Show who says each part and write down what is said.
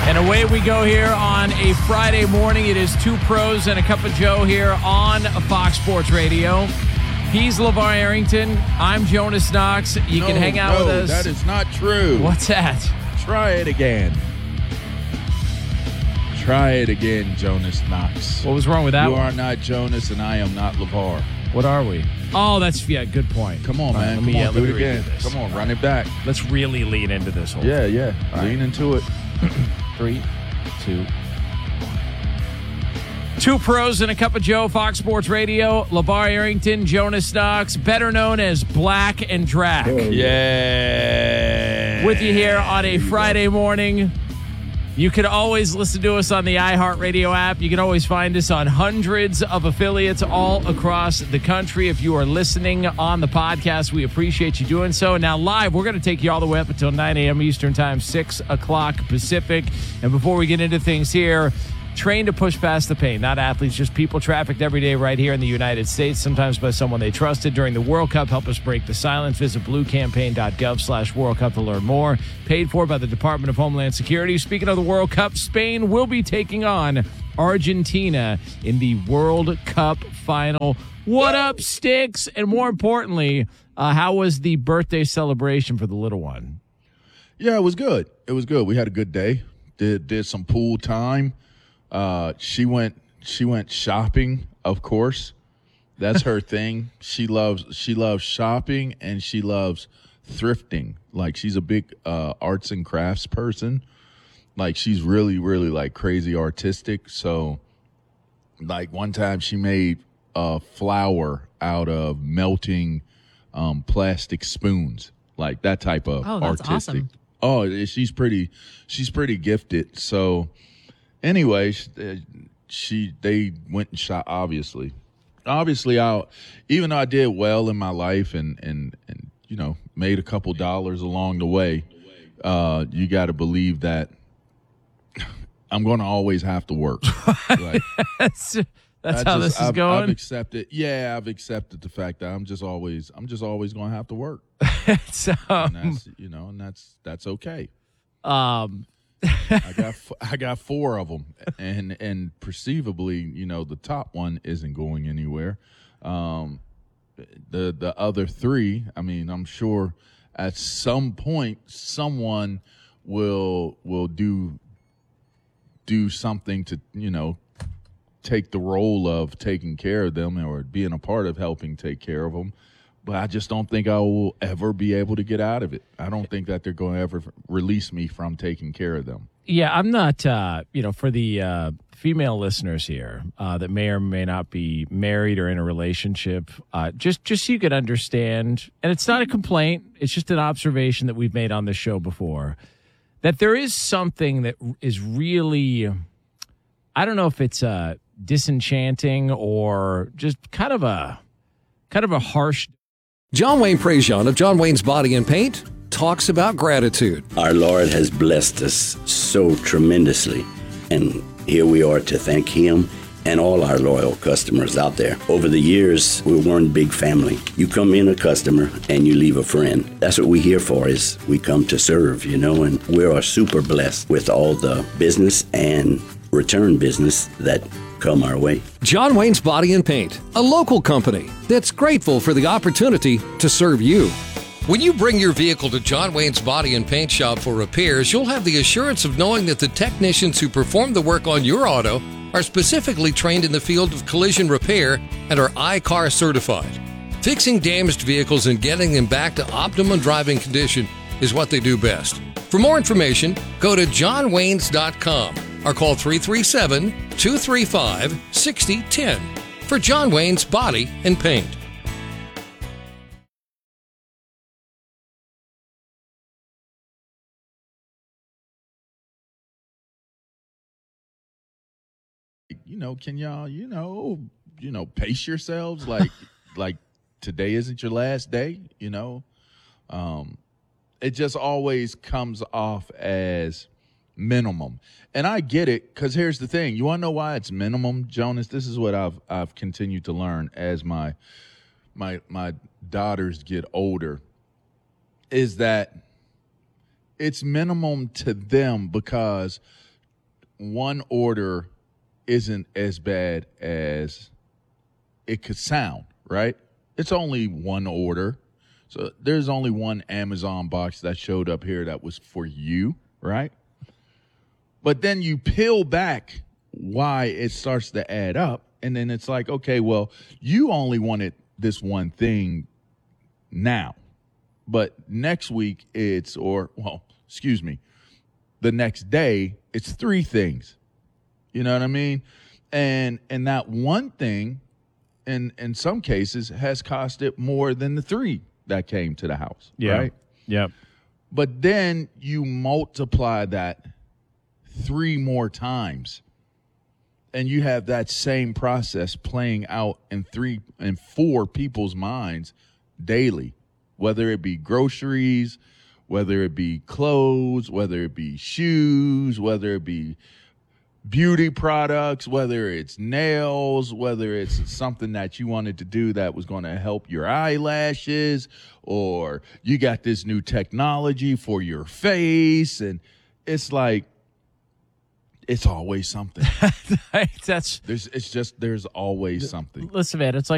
Speaker 1: And away we go here on a Friday morning. It is Two Pros and a Cup of Joe here on Fox Sports Radio. He's LeVar Arrington. I'm Jonas Knox. You can hang out with us.
Speaker 2: That is not true.
Speaker 1: What's that?
Speaker 2: Try it again. Try it again, Jonas Knox.
Speaker 1: What was wrong with that
Speaker 2: You
Speaker 1: one?
Speaker 2: are not Jonas, and I am not LeVar.
Speaker 1: What are we? Oh, that's, good point.
Speaker 2: Come on, man. Come on, do it again. Come on, run it back.
Speaker 1: Let's really lean into this whole thing.
Speaker 2: Yeah. Lean into it.
Speaker 1: 3, 2, 1. Two Pros and a Cup of Joe, Fox Sports Radio. LeVar Arrington, Jonas Knox, better known as Black and Drac.
Speaker 2: Yeah.
Speaker 1: With you here on a Friday morning. You can always listen to us on the iHeartRadio app. You can always find us on hundreds of affiliates all across the country. If you are listening on the podcast, we appreciate you doing so. Now, live, we're going to take you all the way up until 9 a.m. Eastern Time, 6 o'clock Pacific. And before we get into things here, trained to push past the pain, not athletes, just people trafficked every day right here in the United States, sometimes by someone they trusted during the World Cup. Help us break the silence. Visit bluecampaign.gov/World Cup to learn more. Paid for by the Department of Homeland Security. Speaking of the World Cup, Spain will be taking on Argentina in the World Cup final. What up, Sticks? And more importantly, how was the birthday celebration for the little one?
Speaker 2: Yeah, it was good. We had a good day. Did some pool time. She went shopping, of course. That's her thing. She loves shopping, and she loves thrifting. Like, she's a big arts and crafts person. Like, she's really, really like crazy artistic. So, like, one time she made a flower out of melting plastic spoons, like that type of artistic. Awesome. Oh, she's pretty gifted. So anyway, they went and shot. Obviously, even though I did well in my life and you know, made a couple dollars along the way, you got to believe that I'm going to always have to work. Like,
Speaker 1: that's how this is going.
Speaker 2: I've accepted. Yeah, I've accepted the fact that I'm just always going to have to work.
Speaker 1: So,
Speaker 2: and that's okay. I got 4 of them, and perceivably, you know, the top one isn't going anywhere. The other 3, I mean, I'm sure at some point someone will do something to, you know, take the role of taking care of them or being a part of helping take care of them. But I just don't think I will ever be able to get out of it. I don't think that they're going to ever release me from taking care of them.
Speaker 1: Yeah, I'm not, for the female listeners here that may or may not be married or in a relationship, just so you could understand, and it's not a complaint, it's just an observation that we've made on this show before, that there is something that is really, I don't know if it's disenchanting or just kind of a harsh.
Speaker 3: John Wayne Prejean of John Wayne's Body and Paint talks about gratitude.
Speaker 4: Our Lord has blessed us so tremendously, and here we are to thank Him and all our loyal customers out there. Over the years, we're one big family. You come in a customer and you leave a friend. That's what we're here for, is we come to serve, you know, and we are super blessed with all the business and return business that come our way.
Speaker 3: John Wayne's Body and Paint, a local company that's grateful for the opportunity to serve you. When you bring your vehicle to John Wayne's Body and Paint Shop for repairs, you'll have the assurance of knowing that the technicians who perform the work on your auto are specifically trained in the field of collision repair and are I-CAR certified. Fixing damaged vehicles and getting them back to optimum driving condition is what they do best. For more information, go to johnwaynes.com or call 337-235-6010 for John Wayne's Body and Paint.
Speaker 2: Can y'all, pace yourselves? Like today isn't your last day, it just always comes off as minimum. And I get it, because here's the thing. You want to know why it's minimum, Jonas? This is what I've continued to learn as my daughters get older, is that it's minimum to them because one order isn't as bad as it could sound, right? It's only one order. So there's only one Amazon box that showed up here that was for you, right? But then you peel back why it starts to add up. And then it's like, okay, well, you only wanted this one thing now. But next week the next day, it's 3 things. You know what I mean? And that one thing, in some cases, has cost it more than the 3 that came to the house, right?
Speaker 1: Yeah.
Speaker 2: But then you multiply that 3 more times, and you have that same process playing out in 3 and 4 people's minds daily, whether it be groceries, whether it be clothes, whether it be shoes, whether it be beauty products, whether it's nails, whether it's something that you wanted to do that was going to help your eyelashes, or you got this new technology for your face. And it's like, it's always something.
Speaker 1: There's
Speaker 2: There's always something.
Speaker 1: Listen, man, it's like